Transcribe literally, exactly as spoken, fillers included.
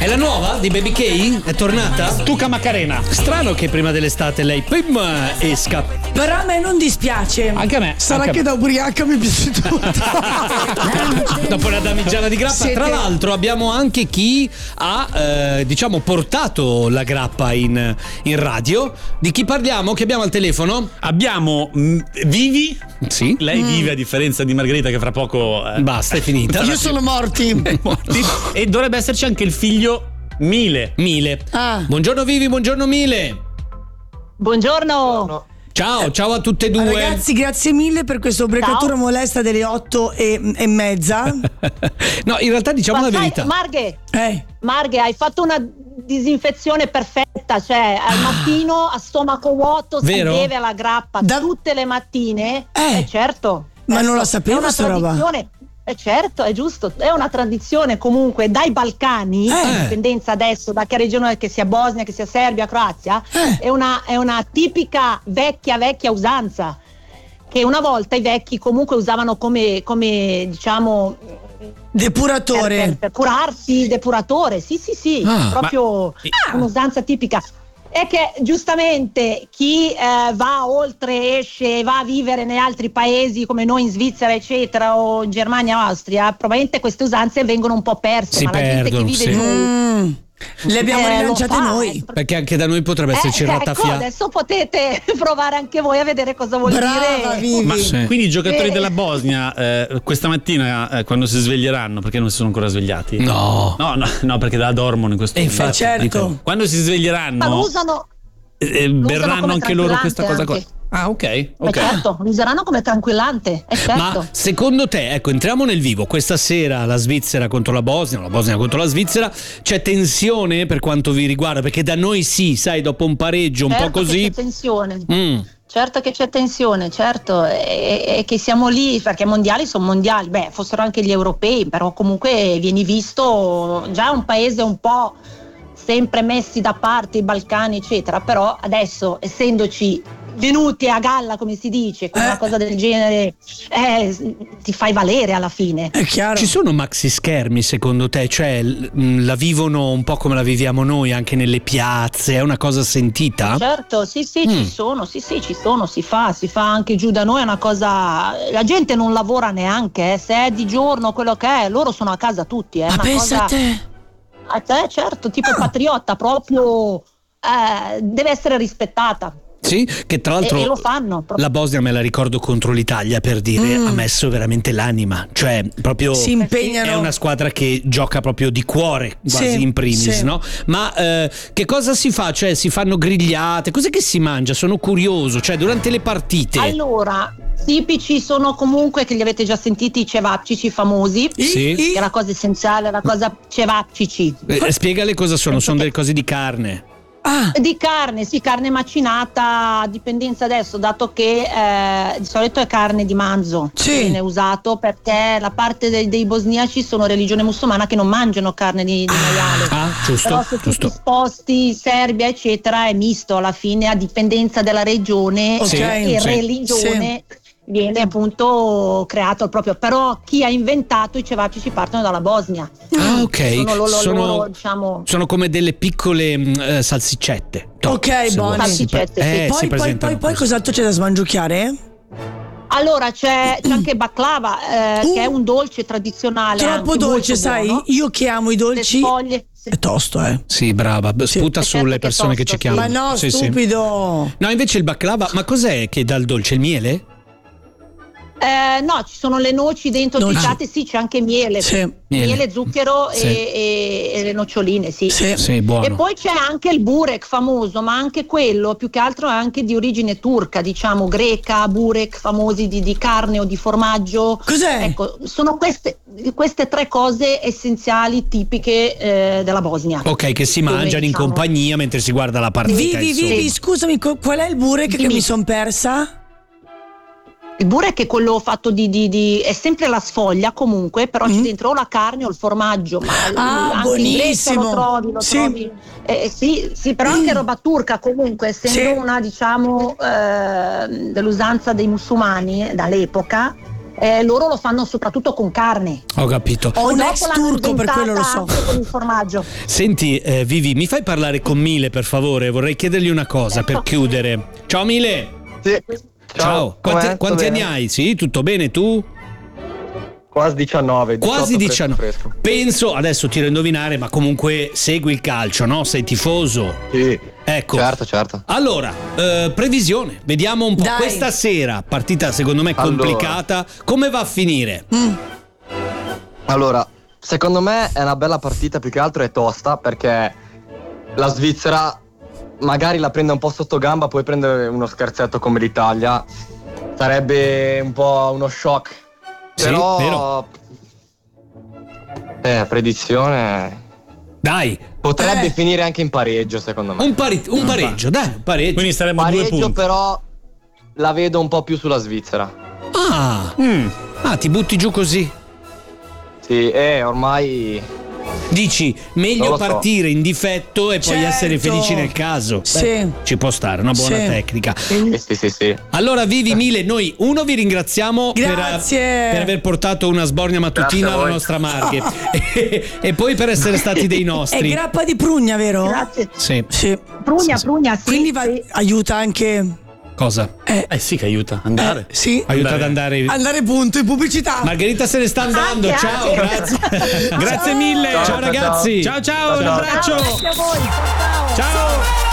È la nuova di Baby K? È tornata? Tuca Macarena. Strano che prima dell'estate lei pim, esca. Però a me non dispiace. Anche a me. Sarà anche che da ubriaca mi piace tutto. Dopo la damigiana di grappa. Siete... Tra l'altro abbiamo anche chi ha eh, diciamo portato la grappa in, in radio. Di chi parliamo? Che abbiamo al telefono? Abbiamo mh, Vivi. Sì. Lei Mm. vive a differenza di Margherita che fra poco eh, Basta, è finita. Io sono morti. morti. E dovrebbe esserci anche il figlio Mile. Mile. Ah. Buongiorno Vivi, buongiorno Mile. Buongiorno. Ciao, ciao a tutte e due. Ragazzi, grazie mille per questa ubriacatura Ciao. molesta delle otto e, e mezza. No, in realtà diciamo Ma la sai, verità. Marghe, Eh. Marghe, hai fatto una disinfezione perfetta, cioè al mattino a stomaco vuoto Vero? si beve alla grappa Da- tutte le mattine. Eh. Eh, certo. Ma certo. non la sapevo È una sta roba. tradizione. Eh certo, è giusto, è una tradizione comunque dai Balcani, Eh. in dipendenza adesso da che regione, che sia Bosnia, che sia Serbia, Croazia, Eh. è, una, è una tipica vecchia vecchia usanza che una volta i vecchi comunque usavano come, come diciamo Depuratore. per, per, per curarsi, depuratore, sì sì sì, Ah, proprio ma- un'usanza tipica. È che giustamente chi eh, va oltre, esce, va a vivere in altri paesi come noi in Svizzera eccetera o in Germania o Austria, probabilmente queste usanze vengono un po' perse, Si ma la gente perdono, che vive sì. giù Mm. Le abbiamo eh, lo rilanciate fa, noi. eh. Perché anche da noi potrebbe esserci Eh, il ecco, rattafiato. adesso potete provare anche voi a vedere cosa vuol Brava, dire. Vivi. Ma Sì. quindi i giocatori Eh. della Bosnia eh, questa mattina eh, quando si sveglieranno, perché non si sono ancora svegliati? No. No, no, no, perché da dormono in questo E momento. infatti, certo. dico, Quando si Ma lo sveglieranno usano, eh, eh, lo usano berranno come anche loro questa cosa qua. tranquillante Ah, ok, eh, ok. certo, lo useranno come tranquillante, eh, certo. ma secondo te, ecco, entriamo nel vivo. Questa sera la Svizzera contro la Bosnia, la Bosnia contro la Svizzera, c'è tensione per quanto vi riguarda? Perché da noi sì, sai, dopo un pareggio un Certo po' che così. c'è tensione. Mm. Certo che c'è tensione, certo, e, e che siamo lì perché i mondiali sono mondiali, beh, fossero anche gli europei, però comunque vieni visto già un paese un po' sempre messi da parte, i Balcani, eccetera, però adesso essendoci venuti a galla, come si dice, con Eh. una cosa del genere, eh, ti fai valere alla fine. È chiaro. Ci sono maxi schermi secondo te? Cioè l- mh, la vivono un po' come la viviamo noi anche nelle piazze? È una cosa sentita? Certo, sì, sì, Mm. ci sono, sì, sì, ci sono, si fa, si fa anche giù da noi, è una cosa, la gente non lavora neanche, eh, se è di giorno quello che è, loro sono a casa tutti, è Ma una pensa cosa a te. a te, certo, tipo patriotta, proprio eh, deve essere rispettata. Sì, che tra E, l'altro e lo fanno. proprio. la Bosnia me la ricordo contro l'Italia, per dire, Mm. ha messo veramente l'anima, cioè proprio Si impegnano. è una squadra che gioca proprio di cuore, quasi Sì, in primis, sì. no? Ma eh, che cosa si fa? Cioè si fanno grigliate, cos'è che si mangia? Sono curioso, cioè durante le partite. Allora, tipici sono comunque, che li avete già sentiti, i cevapcici famosi, I- Sì. i- che è la cosa essenziale, la cosa cevapcici. Eh, spiegale cosa sono, sono delle cose di carne. Ah, Di carne, sì, carne macinata, a dipendenza adesso, dato che eh, di solito è carne di manzo Sì. che viene usato, perché la parte dei, dei bosniaci sono religione musulmana che non mangiano carne di, di maiale. Ah, giusto, Però se tu giusto. ti sposti, Serbia eccetera, è misto alla fine, a dipendenza della regione Ok, e sì. religione viene appunto creato il proprio, però chi ha inventato i cevapcici partono dalla Bosnia. Ah, ok. Sono loro, Sono- loro, diciamo. Sono come delle piccole mh, eh, salsiccette. Toh, Ok, se buone. vuoi. Si pre- Salsiccette, sì. eh, si poi, poi, presentano poi, poi così. cos'altro c'è da smangiucchiare? Allora c'è, c'è anche baklava, eh, Uh, che è un dolce tradizionale. Troppo anche dolce, molto sai? buono. Io che amo i Le dolci. sfoglie. È tosto, eh. Sì, brava, b- Sì. sputa Eh, certo sulle che persone che tosto, ci sì. chiamano. Ma no, Sì, sì. stupido. No, invece il baklava, ma cos'è che dà il dolce? Il miele? Eh, no, ci sono le noci dentro Noci. tritate, sì, c'è anche miele. Sì. Miele. Miele, zucchero Sì. e, e- e le noccioline, sì. Sì. Sì, buono. E poi c'è anche il burek famoso, ma anche quello più che altro è anche di origine turca, diciamo greca, burek famosi di, di carne o di formaggio. Cos'è? Ecco, sono queste, queste tre cose essenziali tipiche eh, della Bosnia. Ok, che si Come mangiano in diciamo. compagnia mentre si guarda la partita. Vivi, insomma. vivi, scusami, co- qual è il burek che Dimmi. mi son persa? Il burek è quello fatto di, di, di è sempre la sfoglia comunque, però c'è Mm. dentro o la carne o il formaggio, ma Ah, anche in Grecia lo buonissimo. trovi, lo Sì. trovi. Eh, sì, sì, però anche roba turca comunque, essendo Sì. una diciamo eh, dell'usanza dei musulmani dall'epoca, eh, loro lo fanno soprattutto con carne. Ho capito. Ho un Dopo ex l'hanno turco, per quello lo inventata so. anche con il formaggio. Senti, eh, Vivi, mi fai parlare con Mile, per favore? Vorrei chiedergli una cosa per chiudere. Ciao Mile. Sì. Ciao. Com'è? Quanti, Tutto quanti anni bene? hai? Sì, tutto bene tu? Quasi diciannove. Quasi diciotto, diciannove. fresco, fresco. Penso, adesso tiro a indovinare, ma comunque segui il calcio, no? Sei tifoso. Sì. Ecco. Certo, certo. Allora, eh, previsione, vediamo un po'. Dai. Questa sera, partita secondo me Allora. complicata, come va a finire? Allora, secondo me è una bella partita, più che altro è tosta, perché la Svizzera magari la prende un po' sotto gamba, poi prende uno scherzetto come l'Italia. Sarebbe un po' uno shock. Sì, Però vero. Eh, predizione Dai, potrebbe Eh. finire anche in pareggio, secondo me. un, pari- un pareggio, dai, un pareggio. Quindi staremo a due Pareggio, punti. però la vedo un po' più sulla Svizzera. Ah, Mm. ah, ti butti giù così. Sì, eh, ormai Dici, meglio Non lo so. partire in difetto e poi Certo. essere felici nel caso. Sì. Beh, ci può stare, una buona Sì. tecnica. eh, sì, sì, sì. Allora, Vivi Mile, noi uno vi ringraziamo per, Grazie. per aver portato una sbornia mattutina Grazie a alla voi. nostra Marghe e, e poi per essere stati dei È nostri. grappa di prugna, vero? Grazie. Sì. Sì. Prugna, prugna, sì. Quindi va- sì. aiuta anche. Cosa? Eh, Eh sì che aiuta, andare. eh, sì. Aiuta ad andare. Andare punto in pubblicità. Margherita se ne sta andando. Anche, Ciao, anche. grazie. grazie mille. Ciao, ciao ciao, ragazzi. Ciao ciao, un Ciao. abbraccio. Ciao, grazie a voi. Ciao. Ciao.